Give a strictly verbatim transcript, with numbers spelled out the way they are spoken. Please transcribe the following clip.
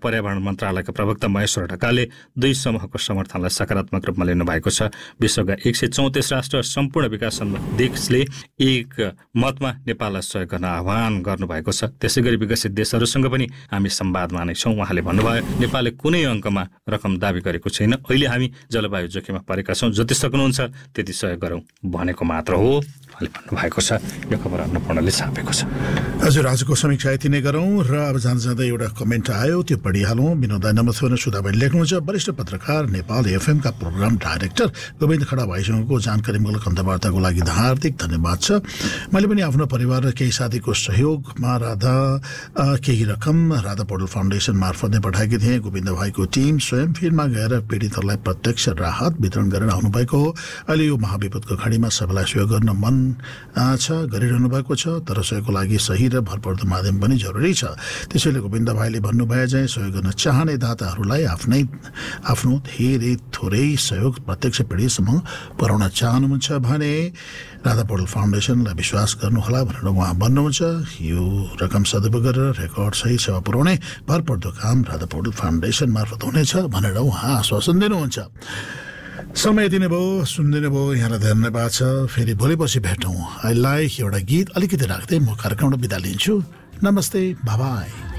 पर्यावरण मन्त्रालयका प्रवक्ता महेश्वर ढकालले दुई समूहको समर्थनलाई सकारात्मक रूपमा लिनु भएको छ। विश्वका एक सय चौतिस राष्ट्र सम्पूर्ण विकास देशले एक मतमा नेपाललाई सहयोग गर्न आह्वान गर्नुभएको छ। त्यसै गरी विकसित देशहरूसँग पनि हामी संवादमा नै छौँ। उहाँले भन्नुभयो, नेपालले कुनै अङ्कमा रकम दाबी गरेको छैन। अहिले हामी जलवायु जोखिममा परेका छौँ, जति सक्नुहुन्छ त्यति सहयोग गरौँ भनेको मात्र हो उहाँले भन्नुभएको छ। यो खबर अन्नपूर्णले छापेको छ। हजुर, आजको समीक्षा यति नै गरौँ र अब जाँदा जाँदै एउटा कमेन्ट आयो, त्यो पढिहालौँ। विनोद नमस्ते भने सुधाबैले लेख्नुहुन्छ, वरिष्ठ पत्रकार नेपाल एफएमका प्रोग्राम डाइरेक्टर गोविन्द खडा भाइसँगको जानकारीमूलक अन्तर्वार्ताको लागि हार्दिक धन्यवाद छ। मैले पनि आफ्नो परिवार र केही साथीको सहयोगमा राधा केही रकम राधा पौडेल फाउन्डेसन मार्फत नै पठाएकी थिएँ। गोविन्द भाइको टिम स्वयं फिल्डमा गएर पीडितहरूलाई प्रत्यक्ष राहत वितरण गरेर आउनुभएको हो। अहिले यो महाविपदको घडीमा सबैलाई सहयोग गर्न मन छ, गरिरहनु भएको छ, तर सहयोगको लागि सही र भरपर्दो माध्यम पनि जरुरी छ। त्यसैले गोविन्द भाइले भन्नुभए चाहिँ सहयोग गर्न चाहने दाताहरूलाई आफ्नै आफ्नो धेरै थोरै सहयोग प्रत्यक्ष पीडितसम्म पुर्याउन चाहनुहुन्छ भने राधा पौडेल फाउन्डेसनलाई विश्वास गर्नुहोला भनेर उहाँ भन्नुहुन्छ। यो रकम सदुपयोग गरेर रेकर्ड सही सेवा पुर्याउने भरपर्दो काम राधा पौडेल फाउन्डेसन मार्फत हुनेछ भनेर उहाँ आश्वासन दिनुहुन्छ। समय दिने भयो, सुनिदिनु भयो, यहाँलाई धन्यवाद छ। फेरि भोलिपछि भेटौँ। अहिले एउटा गीत अलिकति राख्दै म कार्यक्रमबाट बिदा लिन्छु। नमस्ते, बाबाई।